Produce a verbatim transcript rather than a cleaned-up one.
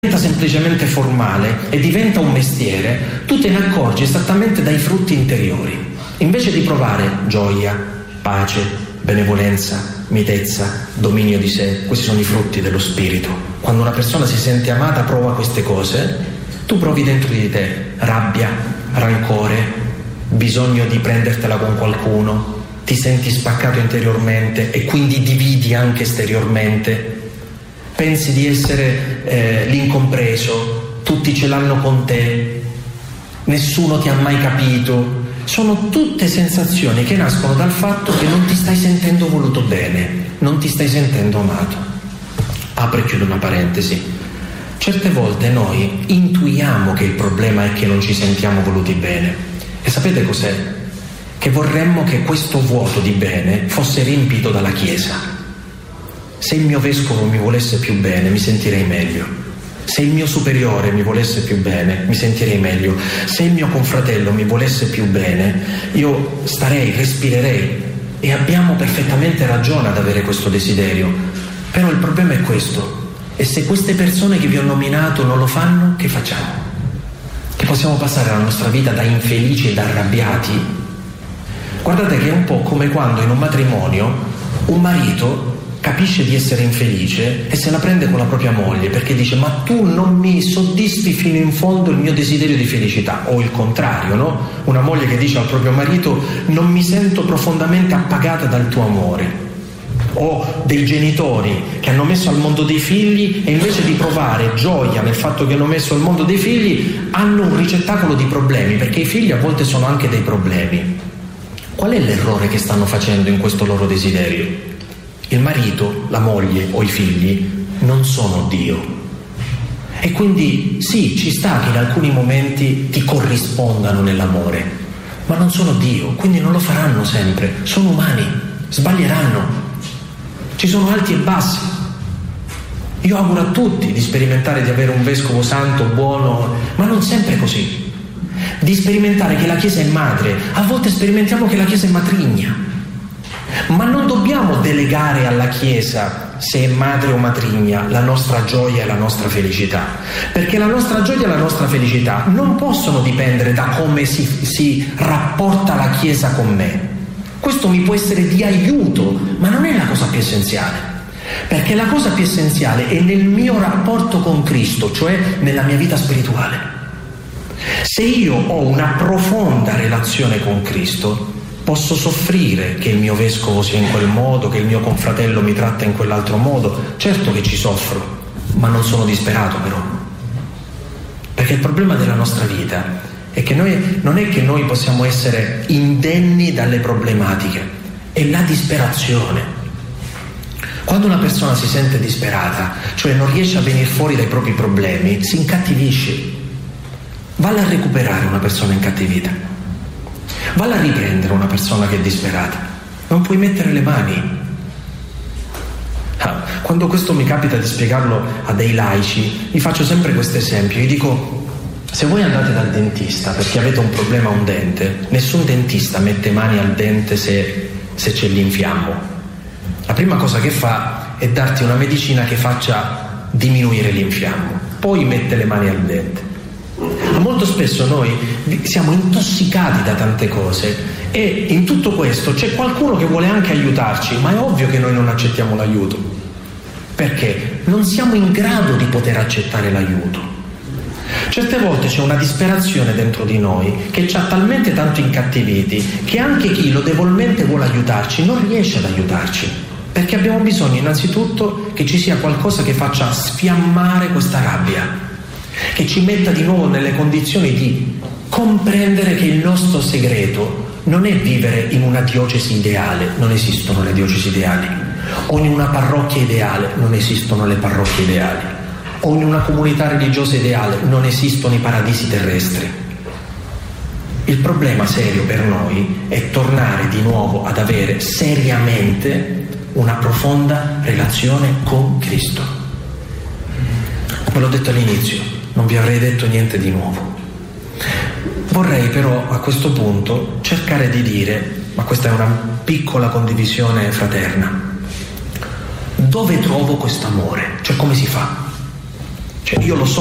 diventa semplicemente formale e diventa un mestiere, tu te ne accorgi esattamente dai frutti interiori. Invece di provare gioia, pace, benevolenza, mitezza, dominio di sé, questi sono i frutti dello spirito. Quando una persona si sente amata prova queste cose, tu provi dentro di te rabbia, rancore, bisogno di prendertela con qualcuno, ti senti spaccato interiormente e quindi dividi anche esteriormente, pensi di essere eh, l'incompreso, tutti ce l'hanno con te, nessuno ti ha mai capito. Sono tutte sensazioni che nascono dal fatto che non ti stai sentendo voluto bene, non ti stai sentendo amato. Apro e chiudo una parentesi. Certe volte noi intuiamo che il problema è che non ci sentiamo voluti bene. E sapete cos'è? Che vorremmo che questo vuoto di bene fosse riempito dalla Chiesa. Se il mio vescovo mi volesse più bene, mi sentirei meglio. Se il mio superiore mi volesse più bene, mi sentirei meglio. Se il mio confratello mi volesse più bene, io starei, respirerei. E abbiamo perfettamente ragione ad avere questo desiderio. Però il problema è questo. E se queste persone che vi ho nominato non lo fanno, che facciamo? Che possiamo passare la nostra vita da infelici e da arrabbiati? Guardate che è un po' come quando in un matrimonio un marito capisce di essere infelice e se la prende con la propria moglie perché dice: ma tu non mi soddisfi fino in fondo il mio desiderio di felicità. O il contrario, no? Una moglie che dice al proprio marito: non mi sento profondamente appagata dal tuo amore. O dei genitori che hanno messo al mondo dei figli e invece di provare gioia nel fatto che hanno messo al mondo dei figli hanno un ricettacolo di problemi, perché i figli a volte sono anche dei problemi. Qual è l'errore che stanno facendo in questo loro desiderio? Il marito, la moglie o i figli non sono Dio. E quindi sì, ci sta che in alcuni momenti ti corrispondano nell'amore, ma non sono Dio, quindi non lo faranno sempre. Sono umani, sbaglieranno. Ci sono alti e bassi. Io auguro a tutti di sperimentare di avere un vescovo santo, buono, ma non sempre così. Di sperimentare che la Chiesa è madre. A volte sperimentiamo che la Chiesa è matrigna. Ma non dobbiamo delegare alla Chiesa, se è madre o matrigna, la nostra gioia e la nostra felicità, perché la nostra gioia e la nostra felicità non possono dipendere da come si, si rapporta la Chiesa con me. Questo mi può essere di aiuto, ma non è la cosa più essenziale, perché la cosa più essenziale è nel mio rapporto con Cristo, cioè nella mia vita spirituale. Se io ho una profonda relazione con Cristo, posso soffrire che il mio vescovo sia in quel modo, che il mio confratello mi tratta in quell'altro modo. Certo che ci soffro, ma non sono disperato però. Perché il problema della nostra vita è che noi non è che noi possiamo essere indenni dalle problematiche, è la disperazione. Quando una persona si sente disperata, cioè non riesce a venire fuori dai propri problemi, si incattivisce. Valla a recuperare una persona incattivita. Valla a riprendere una persona che è disperata. Non puoi mettere le mani. Ah, quando questo mi capita di spiegarlo a dei laici, gli faccio sempre questo esempio. Gli dico: se voi andate dal dentista perché avete un problema a un dente, nessun dentista mette mani al dente se, se c'è l'infiammo. La prima cosa che fa è darti una medicina che faccia diminuire l'infiammo, poi mette le mani al dente. Ma molto spesso noi siamo intossicati da tante cose e in tutto questo c'è qualcuno che vuole anche aiutarci, ma è ovvio che noi non accettiamo l'aiuto, perché non siamo in grado di poter accettare l'aiuto. Certe volte c'è una disperazione dentro di noi che ci ha talmente tanto incattiviti che anche chi lodevolmente vuole aiutarci non riesce ad aiutarci, perché abbiamo bisogno innanzitutto che ci sia qualcosa che faccia sfiammare questa rabbia, che ci metta di nuovo nelle condizioni di comprendere che il nostro segreto non è vivere in una diocesi ideale, non esistono le diocesi ideali, o in una parrocchia ideale, non esistono le parrocchie ideali, o in una comunità religiosa ideale, non esistono i paradisi terrestri. Il problema serio per noi è tornare di nuovo ad avere seriamente una profonda relazione con Cristo. Ve l'ho detto all'inizio, non vi avrei detto niente di nuovo. Vorrei però a questo punto cercare di dire, ma questa è una piccola condivisione fraterna, dove trovo questo amore? Cioè come si fa? Cioè io lo so